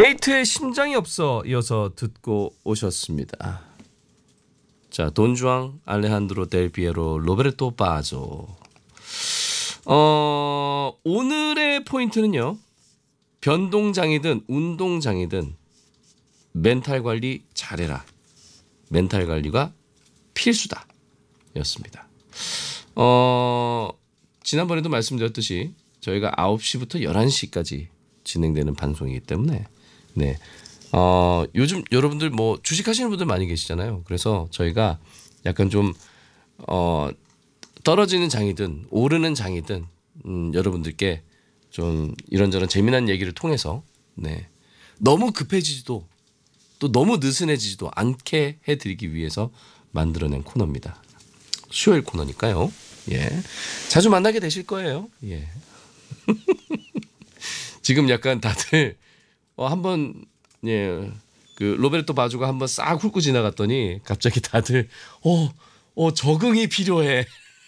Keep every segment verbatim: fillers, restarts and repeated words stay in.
데이트에 심장이 없어 이어서 듣고 오셨습니다. 자, 돈주앙, 알레한드로 델 피에로, 로베르토 바조. 어, 오늘의 포인트는요. 변동장이든 운동장이든 멘탈 관리 잘해라. 멘탈 관리가 필수다. 였습니다. 어, 지난번에도 말씀드렸듯이 저희가 아홉 시부터 열한 시까지 진행되는 방송이기 때문에 네. 어, 요즘 여러분들 뭐 주식하시는 분들 많이 계시잖아요. 그래서 저희가 약간 좀 어, 떨어지는 장이든 오르는 장이든 음, 여러분들께 좀 이런저런 재미난 얘기를 통해서 네. 너무 급해지지도 또 너무 느슨해지지도 않게 해드리기 위해서 만들어낸 코너입니다. 수요일 코너니까요. 예, 자주 만나게 되실 거예요. 예. 지금 약간 다들 어, 한번 예, 그 로베르토 바주가 한번 싹 훑고 지나갔더니 갑자기 다들 어, 어 적응이 필요해.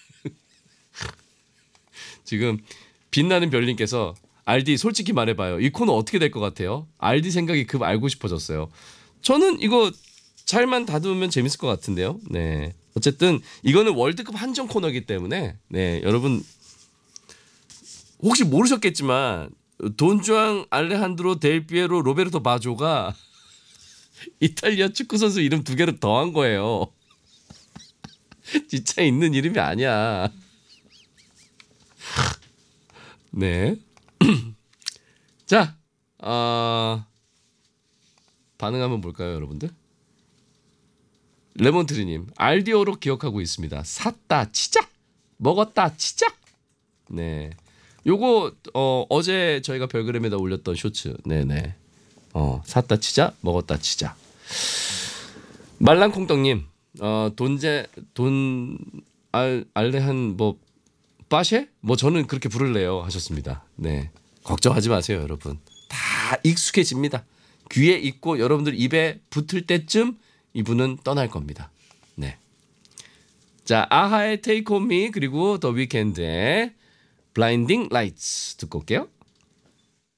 지금 빛나는 별님께서 알디 솔직히 말해봐요. 이 코너 어떻게 될 것 같아요? 알디 생각이 급 알고 싶어졌어요. 저는 이거 잘만 다듬으면 재밌을 것 같은데요. 네. 어쨌든 이거는 월드컵 한정 코너이기 때문에 네, 여러분 혹시 모르셨겠지만 돈주앙 알레한드로 델 피에로 로베르토 바조가 이탈리아 축구 선수 이름 두 개를 더한 거예요. 진짜 있는 이름이 아니야. 네. 자, 어, 반응 한번 볼까요, 여러분들? 레몬트리님, 알디오로 기억하고 있습니다. 샀다 치자, 먹었다 치자. 네, 요거 어, 어제 저희가 별그램에다 올렸던 쇼츠. 네네. 어, 샀다 치자, 먹었다 치자. 말랑콩떡님, 어, 돈제 돈 알, 알레한 뭐 빠셰? 뭐 저는 그렇게 부를래요 하셨습니다. 네, 걱정하지 마세요, 여러분. 다 익숙해집니다. 귀에 익고 여러분들 입에 붙을 때쯤 이분은 떠날 겁니다. 네. 자, 아하의 Take On Me 그리고 더 위켄드의 Blinding Lights 듣고 올게요.